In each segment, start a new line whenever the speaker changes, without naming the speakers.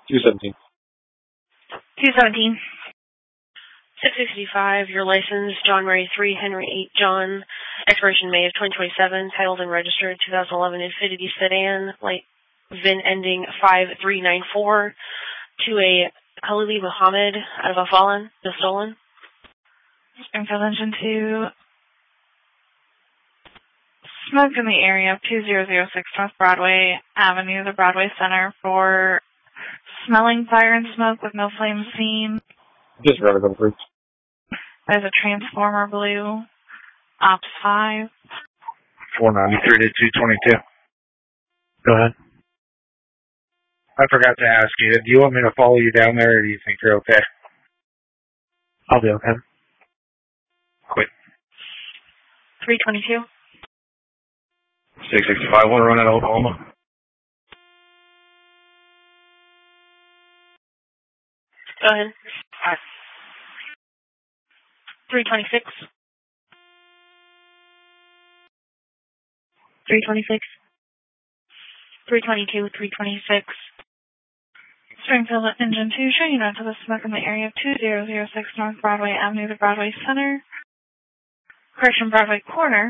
217.
217.
665, your license, John Murray 3, Henry 8, John, expiration May of 2027, titled and registered 2011 Infiniti sedan, light VIN ending 5394, to a Khalili Muhammad out of Afalon, the stolen.
Springfield Engine 2. Smoke in the area of 2006 North Broadway Avenue, the Broadway Center, for smelling fire and smoke with no flame seen.
Just rather than first.
There's a Transformer Blue, Ops 5.
493 to 222.
Go ahead.
I forgot to ask you, do you want me to follow you down there, or do you think you're okay?
I'll be okay.
Quit.
322.
665, want to run out of Oklahoma?
Go ahead. 326. 326. 322, 326.
Springfield Engine 2, showing you not to the smoke in the area of 2006 North Broadway Avenue, the Broadway Center. Correction, Broadway Corner.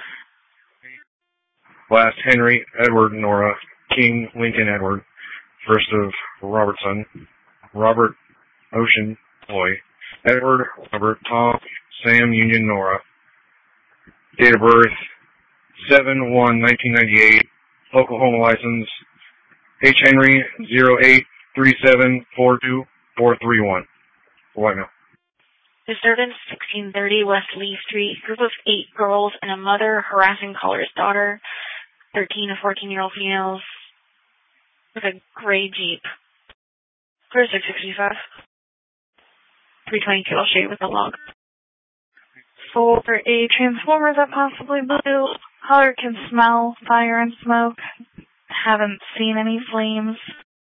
Last, Henry, Edward, Nora, King, Lincoln, Edward. First of Robertson, Robert, Ocean, Boy, Edward, Robert, Tom, Sam, Union, Nora. Date of birth, 7/1/1998. Oklahoma license, H. Henry, 083742-431. White male.
Disturbance, 1630 West Lee Street. Group of 8 girls and a mother harassing caller's daughter. 13 to 14-year-old females with a gray Jeep. Clear 665. 322, I'll show you with the log.
For a Transformer that possibly blue. Caller can smell fire and smoke. Haven't seen any flames.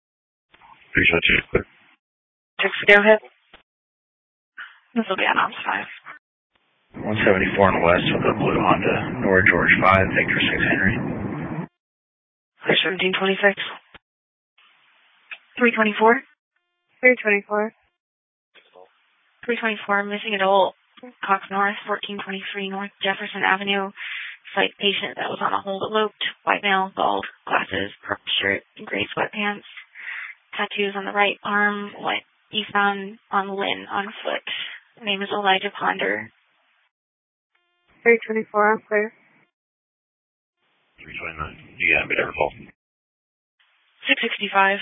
322.
6, go ahead.
This will be on Ops 5.
174 and west with a blue Honda, Nora George 5, Victor 6 Henry.
1726. 324.
324.
324, missing adult, Cox North, 1423 North Jefferson Avenue. Site patient that was on a hold eloped. White male, bald, glasses, purple shirt, gray sweatpants. Tattoos on the right arm. What you found on Lynn on foot. Name is Elijah Ponder.
324, I'm clear.
329. You got me there, Paul.
665.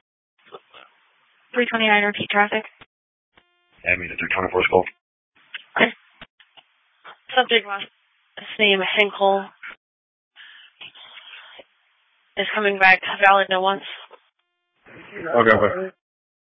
329, repeat traffic.
Add me to 324 Skull.
Okay. Subject last name Henkel is coming back valid no once.
Okay.